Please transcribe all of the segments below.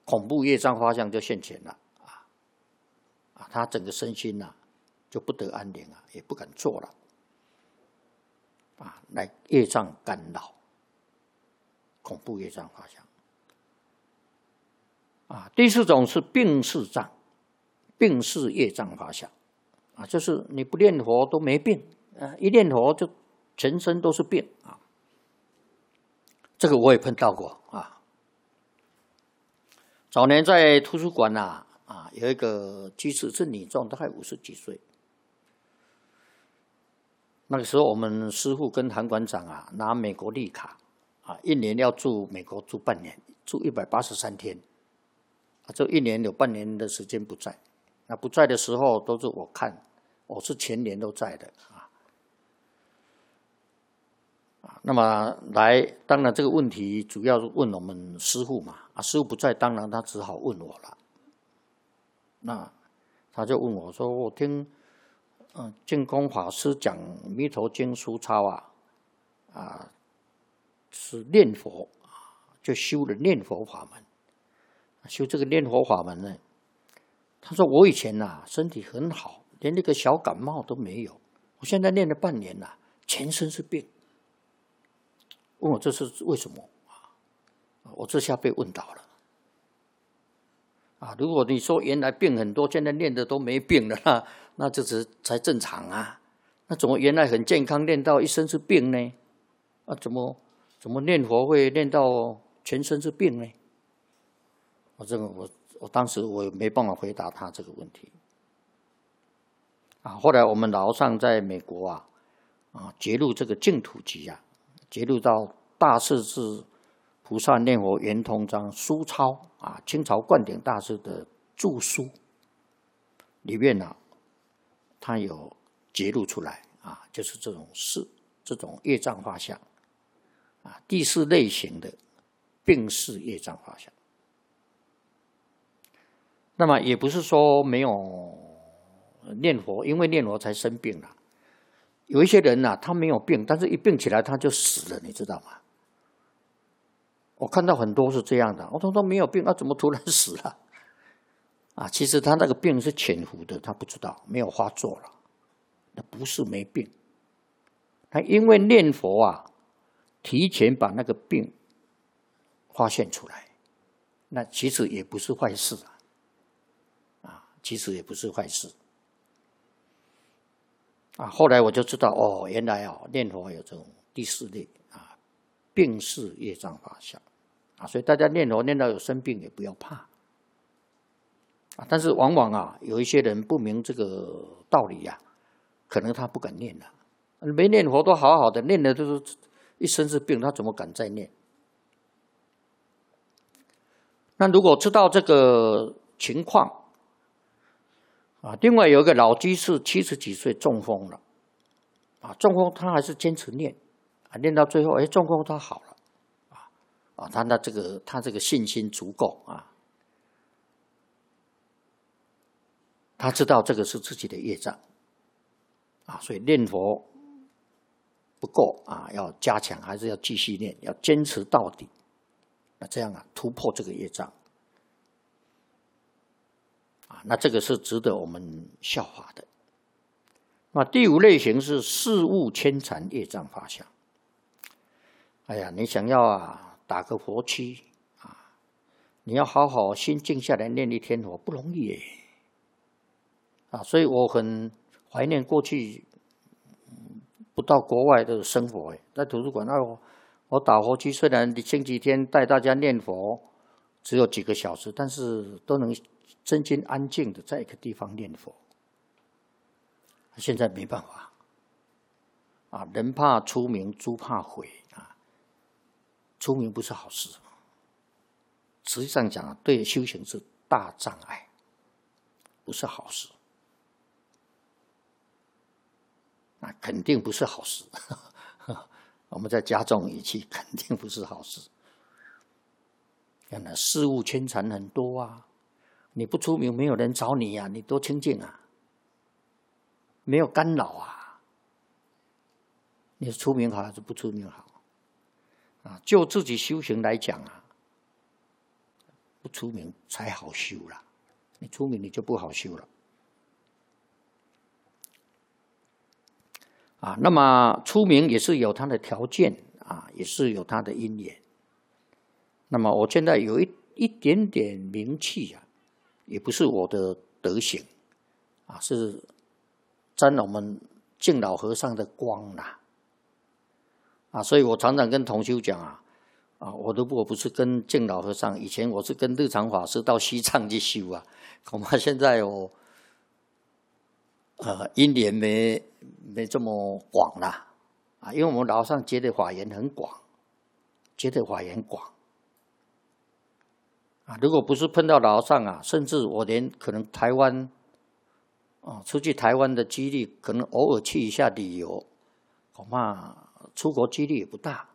恐怖业障发相就现前了他整个身心就不得安宁也不敢做了来业障干扰，恐怖业障发相第四种是病视障，病视业障发相就是你不念佛都没病一念佛就全身都是病这个我也碰到过早年在图书馆有一个居士是女众，大概50几岁。那个时候我们师父跟韩馆长拿美国绿卡1年要住美国住半年，住183天这1年有半年的时间不在。那不在的时候都是我看，我是全年都在的那么当然这个问题主要是问我们师父嘛师父不在，当然他只好问我了。那他就问我说：“我听净空法师讲《弥陀经》书抄是念佛就修了念佛法门，修这个念佛法门呢。他说我以前身体很好，连那个小感冒都没有，我现在念了半年全身是病。问我这是为什么我这下被问倒了如果你说原来病很多，现在念的都没病了那这才正常那怎么原来很健康，念到一身是病呢怎么念佛会念到全身是病呢？我当时我没办法回答他这个问题后来我们老上在美国揭露这个净土集揭露到大势至菩萨念佛圆通章书抄清朝灌顶大师的著书里面他有揭露出来就是这种业障发相第4类型的病视业障发相。那么也不是说没有念佛，因为念佛才生病有一些人他没有病，但是一病起来他就死了，你知道吗？我看到很多是这样的，我说没有病怎么突然死了其实他那个病是潜伏的，他不知道，没有发作了，那不是没病。他因为念佛提前把那个病发现出来，那其实也不是坏事其实也不是坏事后来我就知道原来念佛有这种第4类病视业障发相所以大家念佛念到有生病也不要怕但是往往有一些人不明这个道理可能他不敢念了，没念佛都好好的，念的都是一身是病，他怎么敢再念？那如果知道这个情况另外有一个老居士70几岁中风了中风他还是坚持念念到最后中风他好了他这个信心足够他知道这个是自己的业障所以念佛不够要加强，还是要继续念，要坚持到底，那这样突破这个业障那这个是值得我们效法的。那第5类型是事物牵缠业障发相。你想要打个佛七你要好好心静下来念一天佛不容易所以我很怀念过去不到国外的生活在图书馆我打佛七，虽然星期天带大家念佛只有几个小时，但是都能真心安静的在一个地方念佛。现在没办法人怕出名猪怕悔出名不是好事，实际上讲对修行是大障碍，不是好事肯定不是好事我们再加重语气，肯定不是好事。事物牵缠很多你不出名没有人找你你多清净没有干扰你出名好还是不出名好就自己修行来讲不出名才好修啦。你出名你就不好修了。那么出名也是有它的条件也是有它的因缘。那么我现在有一点点名气也不是我的德行是沾我们净老和尚的光啦所以我常常跟同修讲我如果不是跟净老和尚，以前我是跟日常法师到西藏去修恐怕现在我因缘没这么广啦因为我们老和尚结的法缘很广，结的法缘广如果不是碰到老和尚甚至我连可能台湾出去台湾的几率，可能偶尔去一下旅游，恐怕出国几率也不大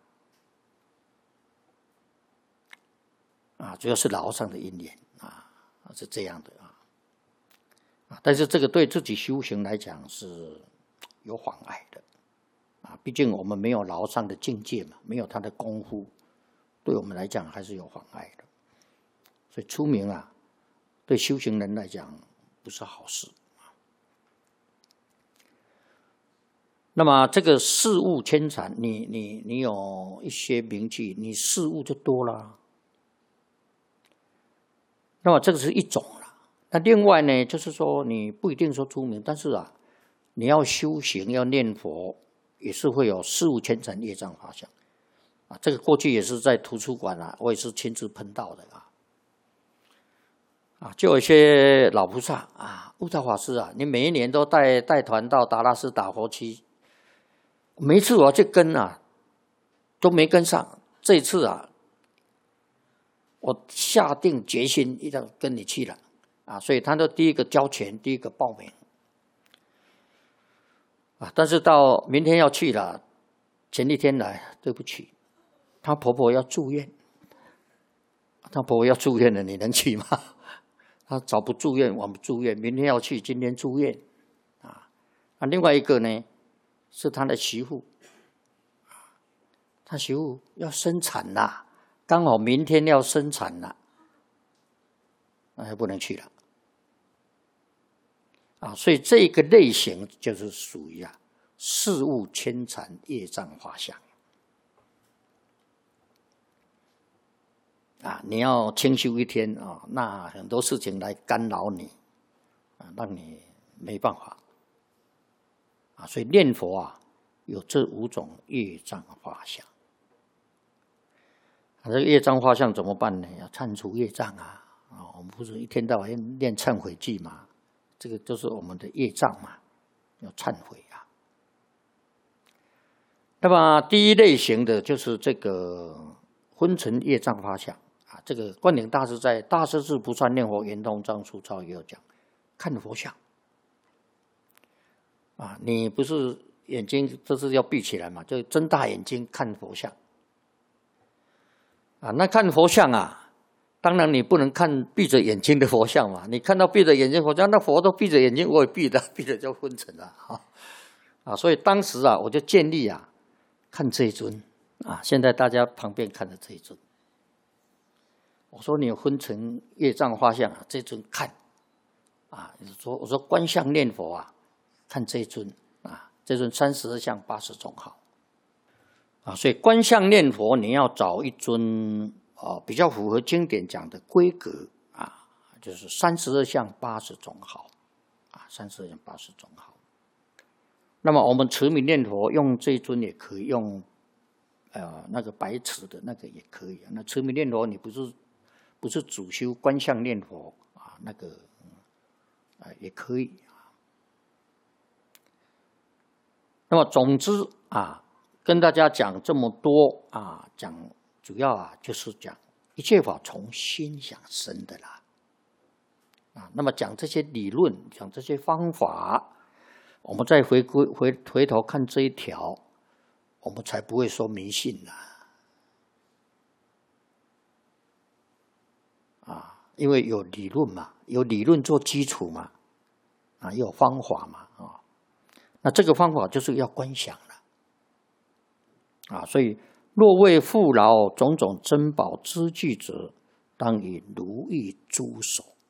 主要是老和尚的因缘是这样的但是这个对自己修行来讲是有妨碍的毕竟我们没有老和尚的境界嘛，没有他的功夫，对我们来讲还是有妨碍的。所以出名对修行人来讲不是好事那么这个事物牵缠，你有一些名气，你事物就多了。那么这个是一种了。那另外呢，就是说你不一定说出名，但是你要修行要念佛，也是会有事物牵缠业障法相这个过去也是在图书馆我也是亲自碰到的就有一些老菩萨悟道法师你每一年都带团到达拉斯打佛区，每一次我要去跟都没跟上。这一次我下定决心一定要跟你去了所以他都第一个交钱，第一个报名但是到明天要去了，前一天来，对不起，她婆婆要住院，她婆婆要住院了，你能去吗？她早不住院，晚不住院，明天要去，今天住院另外一个呢是他的媳妇他媳妇要生产了，刚好明天要生产了，那不能去了所以这个类型就是属于事物牵缠业障法相你要清修一天那很多事情来干扰你让你没办法所以念佛有这5种业障法相这个业障法相怎么办呢？要忏除业障我们不是一天到晚念忏悔偈嘛，这个就是我们的业障嘛，要忏悔那么第一类型的就是这个昏沉业障法相这个灌顶大师在《大势至菩萨念佛圆通章疏钞》也有讲，看佛像你不是眼睛这是要闭起来嘛，就睁大眼睛看佛像那看佛像当然你不能看闭着眼睛的佛像嘛，你看到闭着眼睛佛像，那佛都闭着眼睛，我也闭着就昏沉了所以当时我就建议看这一尊现在大家旁边看的这一尊，我说你有昏沉业障法相这尊看我说观相念佛看这一尊这尊32相80种好所以观相念佛你要找一尊比较符合经典讲的规格就是32相80种好32相80种好。那么我们持名念佛用这一尊也可以，用那个白瓷的那个也可以那持名念佛你不是主修观相念佛那个也可以那么总之跟大家讲这么多讲主要就是讲一切法从心想生的啦那么讲这些理论，讲这些方法，我们再回头看这一条，我们才不会说迷信因为有理论嘛，有理论做基础嘛也有方法嘛那这个方法就是要观想了所以若为富饶种种珍宝之具者， 当以如意珠手。